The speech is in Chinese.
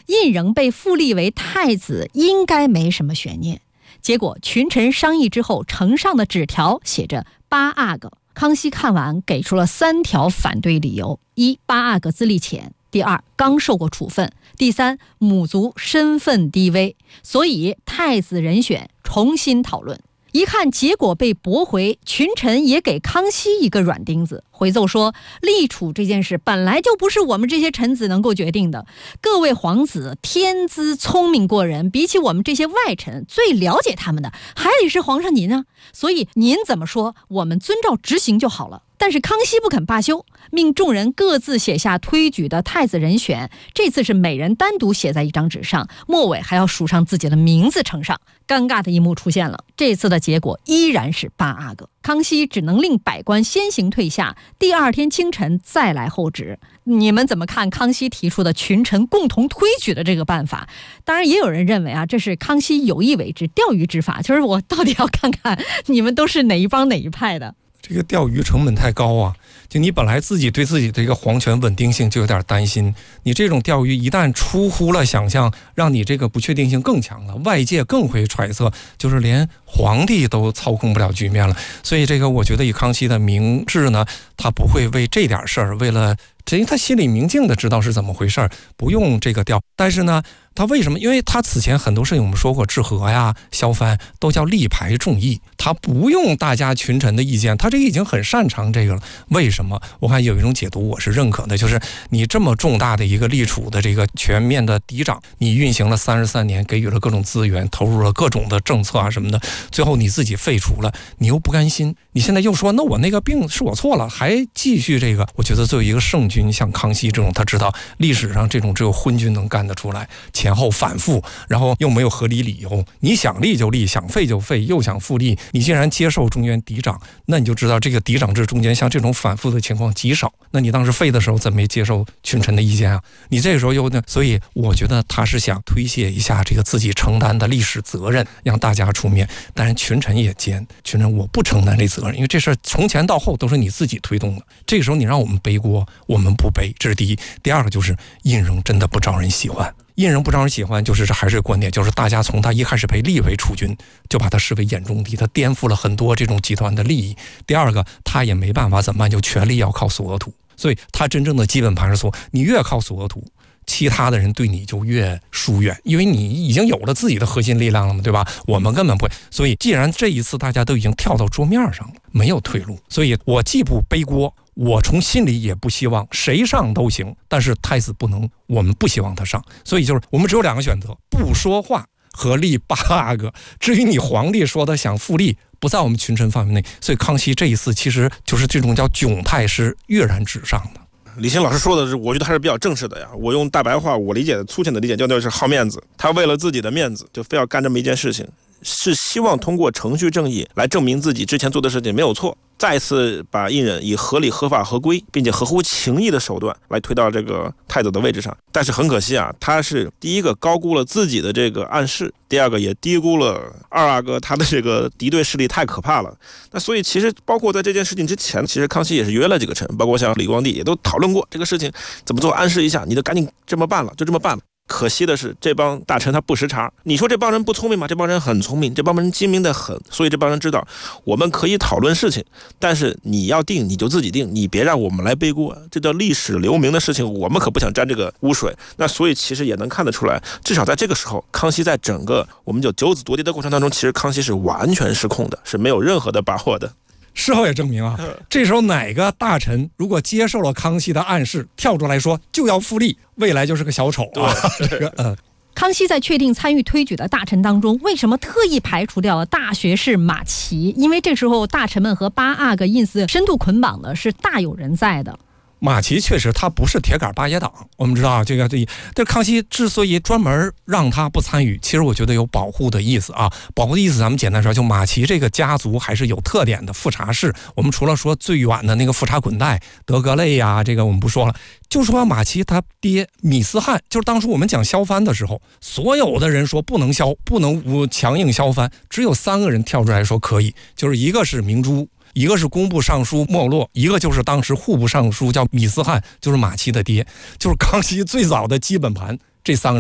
胤禛被复立为太子应该没什么悬念。结果群臣商议之后，呈上的纸条写着8阿哥。康熙看完给出了3条反对理由：一、8阿哥资历浅；第二，刚受过处分；第三，母族身份低微，所以太子人选重新讨论。一看结果被驳回，群臣也给康熙一个软钉子，回奏说立储这件事本来就不是我们这些臣子能够决定的，各位皇子天资聪明过人，比起我们这些外臣，最了解他们的还得是皇上您啊，所以您怎么说我们遵照执行就好了。但是康熙不肯罢休，命众人各自写下推举的太子人选，这次是每人单独写在一张纸上，末尾还要署上自己的名字呈上。尴尬的一幕出现了，这次的结果依然是8阿哥。康熙只能令百官先行退下，第二天清晨再来候旨。你们怎么看康熙提出的群臣共同推举的这个办法？当然也有人认为这是康熙有意为之，钓鱼之法，就是我到底要看看你们都是哪一帮哪一派的。 这个钓鱼成本太高啊！就你本来自己对自己的一个皇权稳定性就有点担心，你这种钓鱼一旦出乎了想象，让你这个不确定性更强了，外界更会揣测，就是连皇帝都操控不了局面了。所以这个我觉得以康熙的明智呢，他不会为这点事儿，为了因为他心里明镜的知道是怎么回事，不用这个调。但是呢，他为什么？因为他此前很多事情我们说过，治和呀、削藩都叫力排众议，他不用大家群臣的意见，他这已经很擅长这个了。为什么？我看有一种解读我是认可的，就是你这么重大的一个立储的这个全面的嫡长，你运行了33年，给予了各种资源，投入了各种的政策啊什么的，最后你自己废除了，你又不甘心，你现在又说那我那个病是我错了，还继续这个。我觉得作为一个圣君，像康熙这种，他知道历史上这种只有昏君能干得出来，前后反复，然后又没有合理理由，你想立就立，想废就废，又想复立。你既然接受中原嫡长，那你就知道这个嫡长制中间像这种反复的情况极少。那你当时废的时候怎么没接受群臣的意见啊？你这个时候又呢？所以我觉得他是想推卸一下这个自己承担的历史责任，让大家出面。但是群臣也奸，群臣我不承担这责任，因为这事从前到后都是你自己推动的。这个时候你让我们背锅，我们不背，这是第一。第二个就是胤禛真的不招人喜欢。胤禛不招人喜欢，就是这还是观点，就是大家从他一开始被立为储君，就把他视为眼中敌，他颠覆了很多这种集团的利益。第二个，他也没办法怎么办，就权力要靠索额图，所以他真正的基本盘是说，你越靠索额图，其他的人对你就越疏远，因为你已经有了自己的核心力量了嘛，对吧？我们根本不会。所以既然这一次大家都已经跳到桌面上了，没有退路，所以我既不背锅，我从心里也不希望谁上都行，但是太子不能，我们不希望他上。所以就是我们只有2个选择，不说话和立8阿哥。至于你皇帝说的想复立，不在我们群臣范围内。所以康熙这一次其实就是这种叫窘态是跃然纸上的。 李欣老师说的是，我觉得还是比较正式的呀。我用大白话，我理解的粗浅的理解就是好面子，他为了自己的面子就非要干这么一件事情，是希望通过程序正义来证明自己之前做的事情没有错，再次把胤禛以合理合法合规并且合乎情义的手段来推到这个太子的位置上。但是很可惜啊，他是第一个高估了自己的这个暗示，第二个也低估了2阿哥他的这个敌对势力太可怕了。那所以其实包括在这件事情之前，其实康熙也是约了几个臣，包括像李光地也都讨论过这个事情怎么做，暗示一下，你就赶紧这么办了，就这么办了。可惜的是，这帮大臣他不识茬。你说这帮人不聪明吗？这帮人很聪明，这帮人精明的很。所以这帮人知道，我们可以讨论事情，但是你要定你就自己定，你别让我们来背锅。这叫历史留名的事情，我们可不想沾这个污水。那所以其实也能看得出来，至少在这个时候，康熙在整个我们就九子夺嫡的过程当中，其实康熙是完全失控的，是没有任何的把握的。 事后也证明啊，这时候哪个大臣如果接受了康熙的暗示，跳出来说就要复立，未来就是个小丑啊。 康熙在确定参与推举的大臣当中，为什么特意排除掉了大学士马齐？因为这时候大臣们和8阿哥因此深度捆绑的是大有人在的。 马齐确实他不是铁杆八爷党，我们知道啊，但康熙之所以专门让他不参与，其实我觉得有保护的意思啊。保护的意思咱们简单说，就马齐这个家族还是有特点的富察氏。我们除了说最远的那个富察滚带德格类呀，这个我们不说了，就说马齐他爹米思翰，就是当初我们讲削藩的时候，所有的人说不能削，不能强硬削藩，只有3个人跳出来说可以，就是一个是明珠，一个是工部尚书莫洛，一个就是当时户部尚书叫米思翰，就是马齐的爹，就是康熙最早的基本盘，这3个人